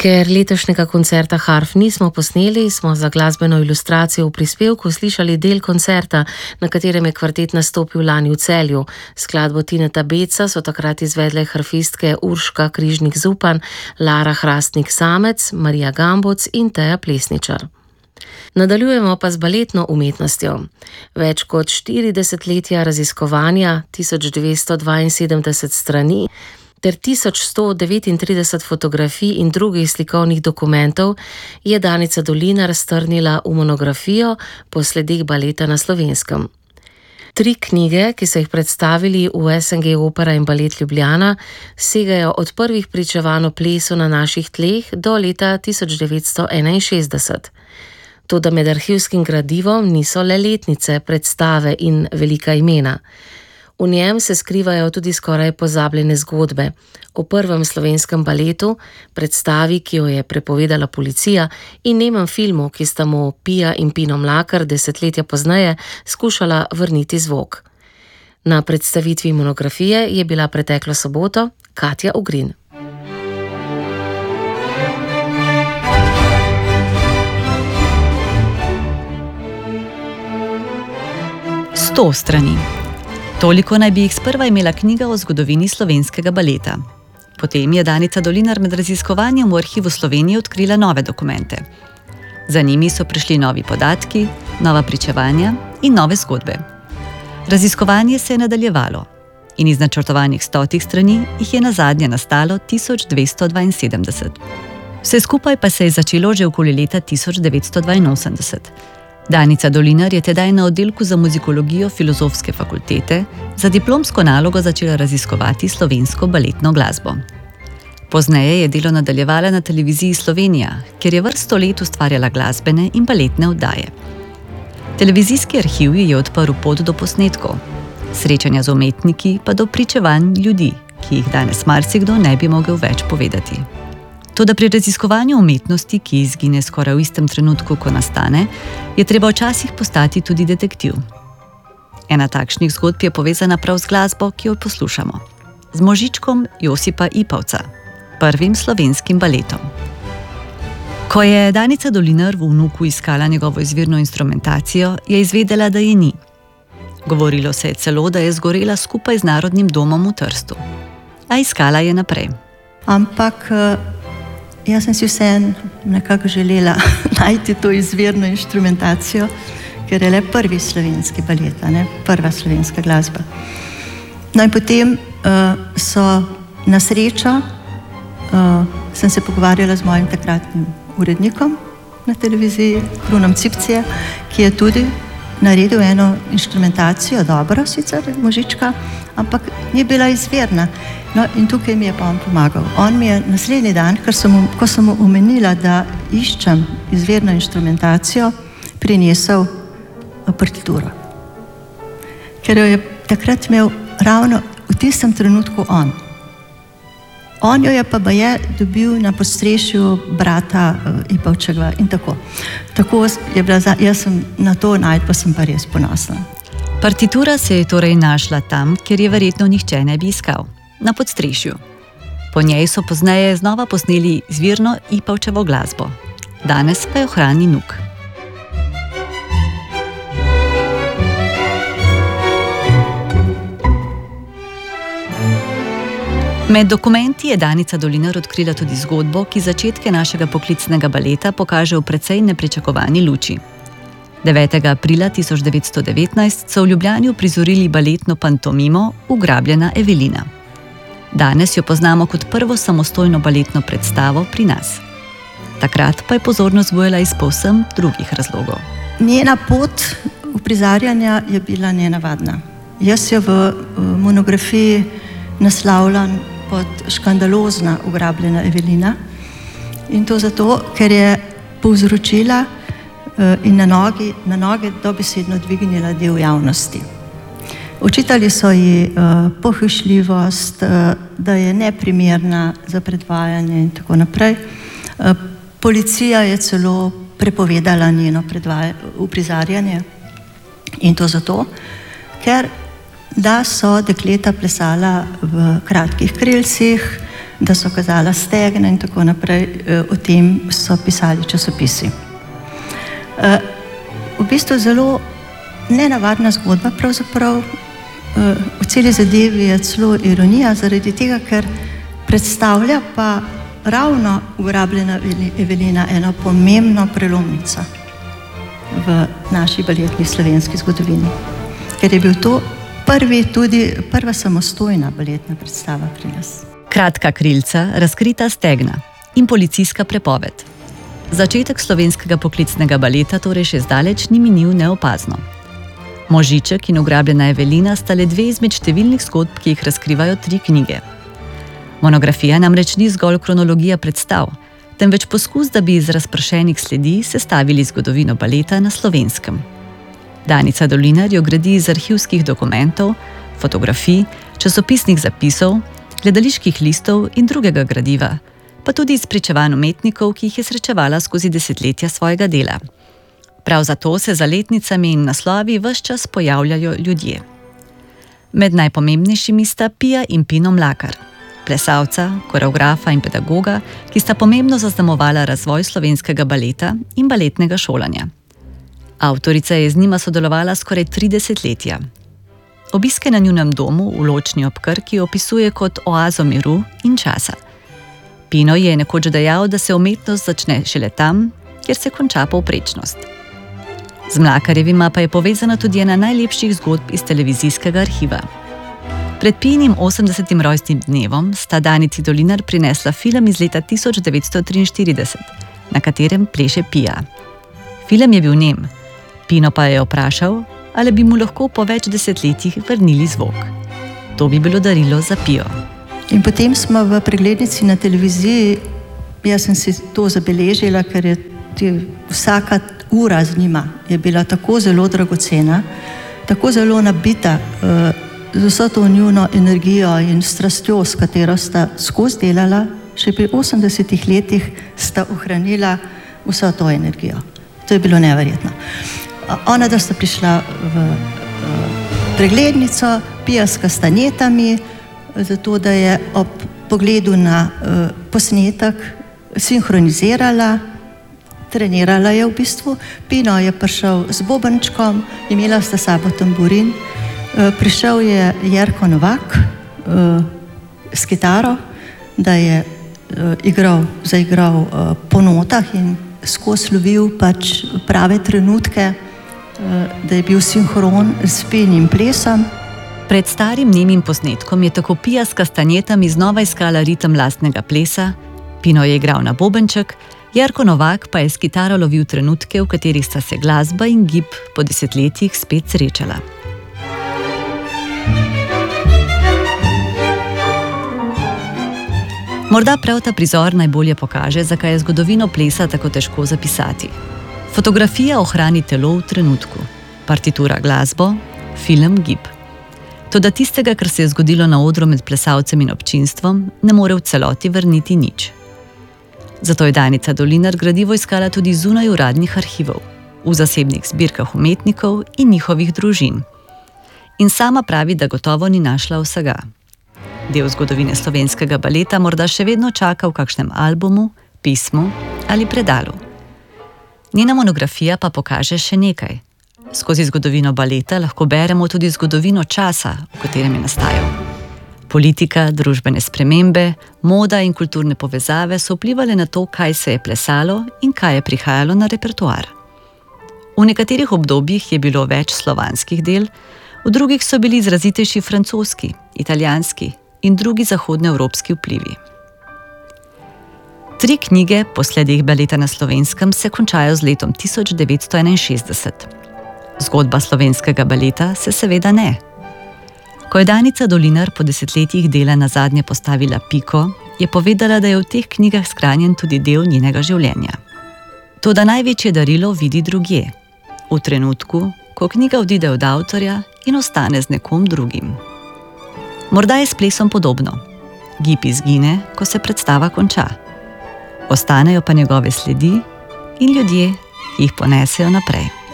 Ker letošnjega koncerta harf nismo posneli, smo za glasbeno ilustracijo v prispevku slišali del koncerta, na katerem je kvartet nastopil lani v Celju. Skladbo Tineta Beca so takrat izvedle harfistke Urška Križnik-Zupan, Lara Hrastnik-Samec, Marija Gamboc in Teja Plesničar. Nadaljujemo pa z baletno umetnostjo. Več kot 4 desetletja raziskovanja, 1272 strani, ter 1139 fotografij in drugih slikovnih dokumentov je Danica Dolinar strnila v monografijo po sledeh baleta na Slovenskem. 3 knjige, ki so jih predstavili v SNG Opera in Balet Ljubljana, segajo od prvih pričevanj o plesu na naših tleh do leta 1961. Toda med arhivskim gradivom niso le letnice, predstave in velika imena. V njem se skrivajo tudi skoraj pozabljene zgodbe. O prvem slovenskem baletu, predstavi, ki jo je prepovedala policija, in nemem filmu, ki sta mu Pija in Pino Mlakar desetletja pozneje skušala vrniti zvok. Na predstavitvi monografije je bila preteklo soboto Katja Ogrin. 100 strani. Toliko naj bi jih sprva imela knjiga o zgodovini slovenskega baleta. Potem je Danica Dolinar med raziskovanjem v Arhivu Slovenije odkrila nove dokumente. Za njimi so prišli novi podatki, nova pričevanja in nove zgodbe. Raziskovanje se je nadaljevalo in iz načrtovanih 100 strani jih je nazadnje nastalo 1272. Vse skupaj pa se je začelo že okoli leta 1982. Danica Dolinar je tedaj na oddelku za muzikologijo Filozofske fakultete za diplomsko nalogo začela raziskovati slovensko baletno glasbo. Pozneje je delo nadaljevala na televiziji Slovenija, kjer je vrsto let ustvarjala glasbene in baletne oddaje. Televizijski arhiv je odprl pot do posnetkov, srečanja z umetniki pa do pričevanj ljudi, ki jih danes marsikdo ne bi mogel več povedati. Toda pri raziskovanju umetnosti, ki izgine skoraj v istem trenutku, ko nastane, je treba včasih postati tudi detektiv. Ena takšnih zgodb je povezana prav z glasbo, ki jo poslušamo. Z Možičkom Josipa Ipavca, prvim slovenskim baletom. Ko je Danica Dolinar v Vnuku iskala njegovo izvirno instrumentacijo, je izvedela, da je ni. Govorilo se je celo, da je zgorela skupaj z Narodnim domom v Trstu. A iskala je naprej. Ampak jaz sem si vseeno nekako želela najti to izvirno inštrumentacijo, ker je le prvi slovenski balet, prva slovenska glasba. No in potem so na srečo, sem se pogovarjala z mojim takratnim urednikom na televiziji, Krunom Cipcije, ki je tudi naredil eno inštrumentacijo, dobro sicer, Možička, ampak ni bila izvirna. No in tukaj mi je pa on pomagal. On mi je naslednji dan, ko sem mu omenila, da iščem izvirno inštrumentacijo, prinesel partituro. Ker jo je takrat imel ravno v tistem trenutku on. On jo je pa dobil na podstrešju brata Ipavčeva in tako. Tako je bila, jaz sem na to najdbo sem pa res ponosna. Partitura se je torej našla tam, kjer je verjetno nihče ne bi iskal. Na podstrešju. Po njej so pozneje znova posneli izvirno Ipavčevo glasbo. Danes pa jo hrani nuk. Med dokumenti je Danica Dolinar odkrila tudi zgodbo, ki začetke našega poklicnega baleta pokaže v precej nepričakovani luči. 9. aprila 1919 so v Ljubljani uprizorili baletno pantomimo Ugrabljena Evelina. Danes jo poznamo kot prvo samostojno baletno predstavo pri nas. Takrat pa je pozornost vzbujala iz povsem drugih razlogov. Njena pot uprizarjanja je bila nenavadna. Jaz jo v monografiji naslavljam pod Škandalozna Ugrabljena Evelina, in to zato, ker je povzročila in na noge dobesedno dvignila del javnosti. Očitali so ji pohišljivost, da je neprimerna za predvajanje in tako naprej. Policija je celo prepovedala njeno uprizarjanje, in to zato, ker da so dekleta plesala v kratkih krilcih, da so kazala stegna in tako naprej. O tem so pisali časopisi. V bistvu zelo nenavadna zgodba, pravzaprav v celi zadevi je celo ironija, zaradi tega, ker predstavlja pa ravno ugrabljena Evelina eno pomembno prelomnico v naši baletni slovenski zgodovini. Ker je bil to prva samostojna baletna predstava pri nas. Kratka krilca, razkrita stegna in policijska prepoved. Začetek slovenskega poklicnega baleta torej še zdaleč ni minil neopazno. Možiček in ugrabljena Evelina sta le dve izmed številnih zgodb, ki jih razkrivajo 3 knjige. Monografija namreč ni zgolj kronologija predstav, temveč poskus, da bi iz razpršenih sledi sestavili zgodovino baleta na Slovenskem. Danica Dolinar jo gradi iz arhivskih dokumentov, fotografij, časopisnih zapisov, gledaliških listov in drugega gradiva, pa tudi iz pričevanj umetnikov, ki jih je srečevala skozi desetletja svojega dela. Prav zato se za letnicami in naslovi ves čas pojavljajo ljudje. Med najpomembnejšimi sta Pija in Pino Mlakar, plesalca, koreografa in pedagoga, ki sta pomembno zaznamovala razvoj slovenskega baleta in baletnega šolanja. Avtorica je z njima sodelovala skoraj 3 desetletja. Obiske na njunem domu v Ločni ob Krki opisuje kot oazo miru in časa. Pino je nekoč dejal, da se umetnost začne šele tam, kjer se konča povprečnost. Z Mlakarjevima pa je povezana tudi ena najlepših zgodb iz televizijskega arhiva. Pred Pijinim 80. rojstnim dnevom sta Danici Dolinar prinesla film iz leta 1943, na katerem pleše Pija. Film je bil nem, Pino pa je vprašal, ali bi mu lahko po več desetletjih vrnili zvok. To bi bilo darilo za Pijo. In potem smo v preglednici na televiziji, jaz sem si to zabeležila, ker je vsaka ura z njima je bila tako zelo dragocena, tako zelo nabita z vso to njuno energijo in strastjo, s katero sta skozi delala, še pri 80 letih sta ohranila vso to energijo. To je bilo neverjetno. Ona, da sta prišla v preglednico, Pija s kastanjetami, zato da je ob pogledu na posnetek sinhronizirala, trenirala je v bistvu. Pino je prišel z bobenčkom, imela sta sabo tamburin, prišel je Jerko Novak s kitaro, da je zaigral po notah in skozi lovil pač prave trenutke, da je bil sinhron s Pijinim plesom. Pred starim nemim posnetkom je tako Pija s kastanjetami znova iskala ritem lastnega plesa, Pino je igral na bobenček, Jerko Novak pa je s kitaro lovil trenutke, v katerih sta se glasba in gib po desetletjih spet srečala. Morda prav ta prizor najbolje pokaže, zakaj je zgodovino plesa tako težko zapisati. Fotografija ohrani telo v trenutku, partitura glasbo, film gib. Toda tistega, kar se je zgodilo na odru med plesalcem in občinstvom, ne more v celoti vrniti nič. Zato je Danica Dolinar gradivo iskala tudi zunaj uradnih arhivov, v zasebnih zbirkah umetnikov in njihovih družin. In sama pravi, da gotovo ni našla vsega. Del zgodovine slovenskega baleta morda še vedno čaka v kakšnem albumu, pismu ali predalu. Njena monografija pa pokaže še nekaj. Skozi zgodovino baleta lahko beremo tudi zgodovino časa, v katerem je nastajal. Politika, družbene spremembe, moda in kulturne povezave so vplivali na to, kaj se je plesalo in kaj je prihajalo na repertoar. V nekaterih obdobjih je bilo več slovanskih del, v drugih so bili izrazitejši francoski, italijanski in drugi zahodnoevropski vplivi. 3 knjige posledih baleta na Slovenskem se končajo z letom 1961. Zgodba slovenskega baleta se seveda ne. Ko je Danica Dolinar po desetletjih dela nazadnje postavila piko, je povedala, da je v teh knjigah shranjen tudi del njenega življenja. Toda največje darilo vidi drugje, v trenutku, ko knjiga odide od avtorja in ostane z nekom drugim. Morda je s plesom podobno. Gib izgine, ko se predstava konča. Ostanejo pa njegove sledi in ljudje, ki jih ponesejo naprej.